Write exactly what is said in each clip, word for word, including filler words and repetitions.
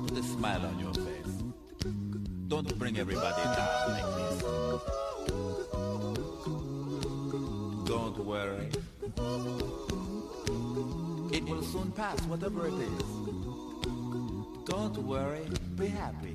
Put a smile on your face. Don't bring everybody down like this. Don't worry. It will soon pass, whatever it is. Don't worry, be happy.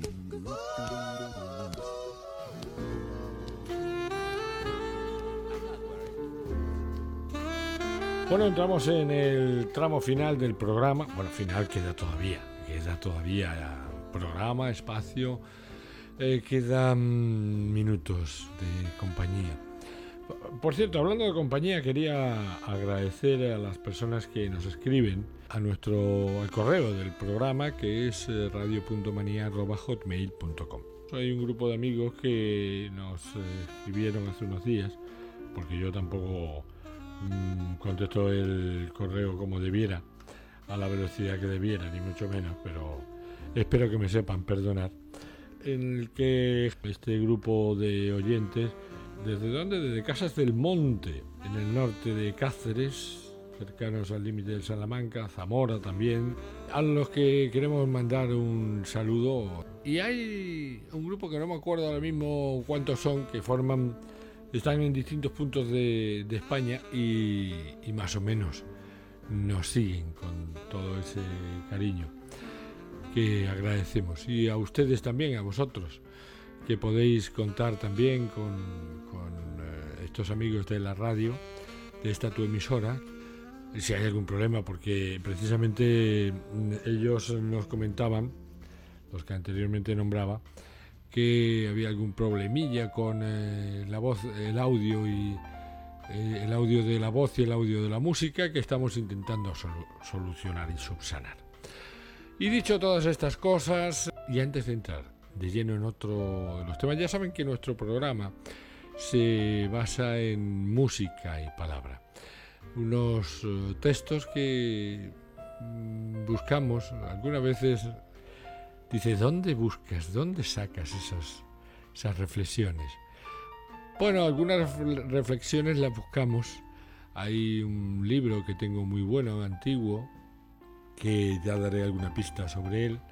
Bueno, entramos en el tramo final del programa. Bueno, final queda todavía. Queda todavía programa, espacio. Eh, quedan minutos de compañía. Por cierto, hablando de compañía, quería agradecer a las personas que nos escriben a nuestro al correo del programa, que es radio punto manía arroba hotmail punto com. Hay un grupo de amigos que nos eh, escribieron hace unos días, porque yo tampoco mmm, contesto el correo como debiera, a la velocidad que debiera, ni mucho menos, pero espero que me sepan perdonar. En el que este grupo de oyentes, ¿desde dónde? Desde Casas del Monte, en el norte de Cáceres, cercanos al límite del Salamanca, Zamora también, a los que queremos mandar un saludo. Y hay un grupo que no me acuerdo ahora mismo cuántos son, que forman, están en distintos puntos de, de España y, y más o menos nos siguen con todo ese cariño que agradecemos. Y a ustedes también, a vosotros, que podéis contar también con, con eh, estos amigos de la radio, de esta tu emisora, si hay algún problema, porque precisamente ellos nos comentaban, los que anteriormente nombraba, que había algún problemilla con eh, la voz, el audio y eh, el audio de la voz y el audio de la música, que estamos intentando sol- solucionar y subsanar. Y dicho todas estas cosas, y antes de entrar de lleno en otro de los temas, ya saben que nuestro programa se basa en música y palabra. Unos uh, textos que mm, buscamos, algunas veces dice, ¿dónde buscas, dónde sacas esas, esas reflexiones? Bueno, algunas reflexiones las buscamos. Hay un libro que tengo muy bueno, antiguo, que ya daré alguna pista sobre él.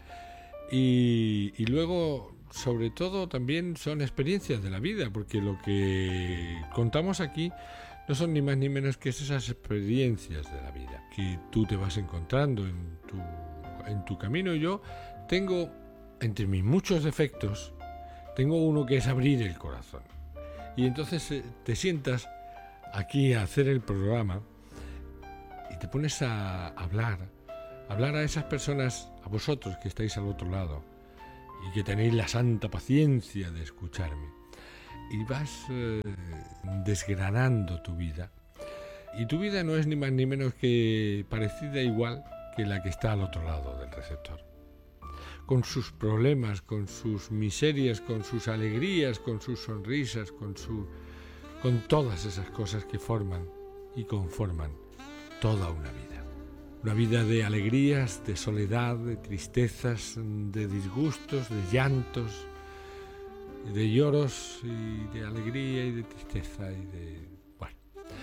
Y, y luego, sobre todo, también son experiencias de la vida, porque lo que contamos aquí no son ni más ni menos que esas experiencias de la vida que tú te vas encontrando en tu, en tu camino. Yo tengo, entre mis muchos defectos, tengo uno que es abrir el corazón. Y entonces eh, te sientas aquí a hacer el programa y te pones a hablar, hablar a esas personas, a vosotros que estáis al otro lado y que tenéis la santa paciencia de escucharme, y vas eh, desgranando tu vida, y tu vida no es ni más ni menos que parecida igual que la que está al otro lado del receptor, con sus problemas, con sus miserias, con sus alegrías, con sus sonrisas, con su, con todas esas cosas que forman y conforman toda una vida. Una vida de alegrías, de soledad, de tristezas, de disgustos, de llantos, de lloros y de alegría y de tristeza y de... Bueno,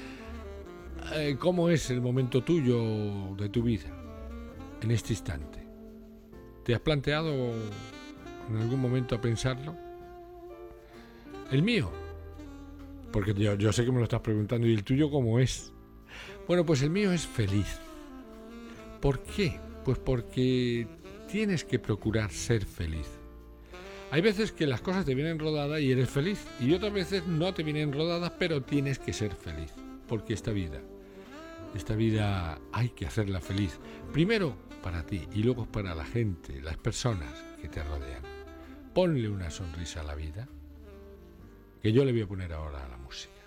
eh, ¿cómo es el momento tuyo de tu vida en este instante? ¿Te has planteado en algún momento a pensarlo? El mío, porque yo, yo sé que me lo estás preguntando, ¿y el tuyo cómo es? Bueno, pues el mío es feliz. ¿Por qué? Pues porque tienes que procurar ser feliz. Hay veces que las cosas te vienen rodadas y eres feliz, y otras veces no te vienen rodadas, pero tienes que ser feliz, porque esta vida, esta vida hay que hacerla feliz, primero para ti y luego para la gente, las personas que te rodean. Ponle una sonrisa a la vida, que yo le voy a poner ahora a la música.